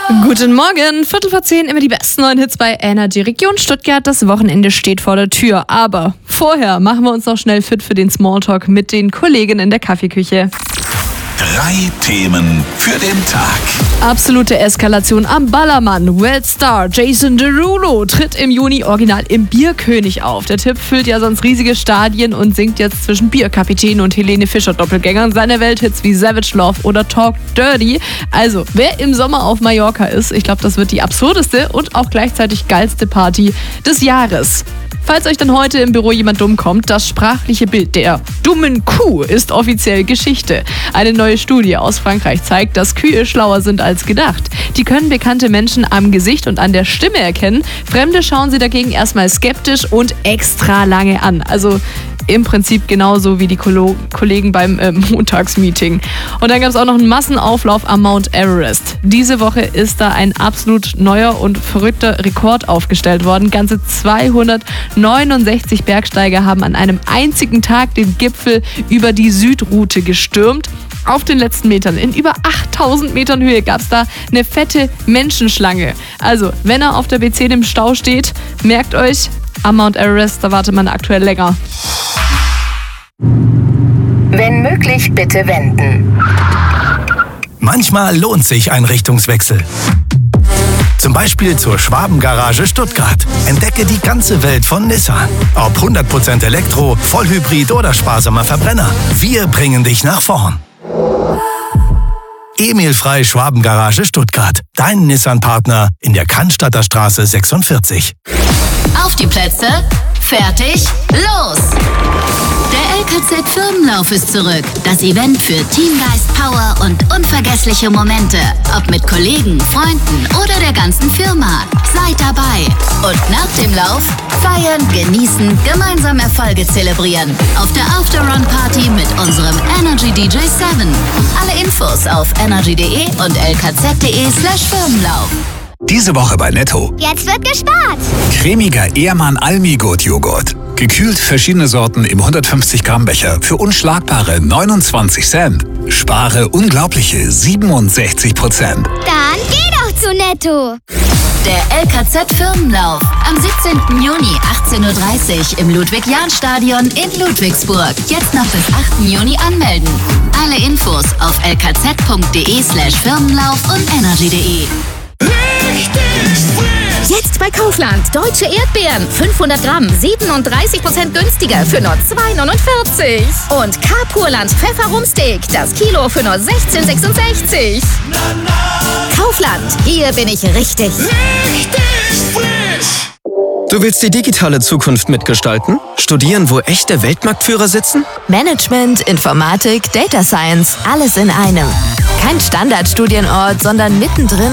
Guten Morgen, 9:15, immer die besten neuen Hits bei Energy Region Stuttgart. Das Wochenende steht vor der Tür, aber vorher machen wir uns noch schnell fit für den Smalltalk mit den Kollegen in der Kaffeeküche. 3 Themen für den Tag. Absolute Eskalation am Ballermann. Weltstar Jason Derulo tritt im Juni original im Bierkönig auf. Der Typ füllt ja sonst riesige Stadien und singt jetzt zwischen Bierkapitän und Helene Fischer Doppelgängern seine Welthits wie Savage Love oder Talk Dirty. Also, wer im Sommer auf Mallorca ist, ich glaube, das wird die absurdeste und auch gleichzeitig geilste Party des Jahres. Falls euch dann heute im Büro jemand dumm kommt, das sprachliche Bild der dummen Kuh ist offiziell Geschichte. Eine neue Studie aus Frankreich zeigt, dass Kühe schlauer sind als gedacht. Die können bekannte Menschen am Gesicht und an der Stimme erkennen. Fremde schauen sie dagegen erstmal skeptisch und extra lange an. Also im Prinzip genauso wie die Kollegen beim Montagsmeeting. Und dann gab es auch noch einen Massenauflauf am Mount Everest. Diese Woche ist da ein absolut neuer und verrückter Rekord aufgestellt worden. Ganze 269 Bergsteiger haben an einem einzigen Tag den Gipfel über die Südroute gestürmt. Auf den letzten Metern, in über 8000 Metern Höhe, gab es da eine fette Menschenschlange. Also, wenn ihr auf der B10 im Stau steht, merkt euch, am Mount Everest, da wartet man aktuell länger. Wenn möglich, bitte wenden. Manchmal lohnt sich ein Richtungswechsel. Zum Beispiel zur Schwabengarage Stuttgart. Entdecke die ganze Welt von Nissan. Ob 100% Elektro, Vollhybrid oder sparsamer Verbrenner. Wir bringen dich nach vorn. E-Mail-frei Schwabengarage Stuttgart. Dein Nissan-Partner in der Cannstatter Straße 46. Auf die Plätze, fertig, los! Der LKZ-Firmenlauf ist zurück. Das Event für Teamgeist, Power und unvergessliche Momente. Ob mit Kollegen, Freunden oder der ganzen Firma. Seid dabei. Und nach dem Lauf feiern, genießen, gemeinsam Erfolge zelebrieren. Auf der After-Run-Party mit unserem Energy DJ 7. Alle Infos auf energy.de und lkz.de/Firmenlauf. Diese Woche bei Netto. Jetzt wird gespart. Cremiger Ehrmann Almi-Gut-Joghurt. Gekühlt verschiedene Sorten im 150 Gramm Becher für unschlagbare 29 Cent. Spare unglaubliche 67%. Dann geh doch zu Netto. Der LKZ-Firmenlauf am 17. Juni 18:30 Uhr im Ludwig-Jahn-Stadion in Ludwigsburg. Jetzt noch bis 8. Juni anmelden. Alle Infos auf lkz.de/Firmenlauf und energy.de. Jetzt bei Kaufland. Deutsche Erdbeeren. 500 Gramm. 37% günstiger für nur 2,49. Und Carpurland Pfefferrumsteak. Das Kilo für nur 16,66. Kaufland. Hier bin ich richtig. Du willst die digitale Zukunft mitgestalten? Studieren, wo echte Weltmarktführer sitzen? Management, Informatik, Data Science. Alles in einem. Kein Standardstudienort, sondern mittendrin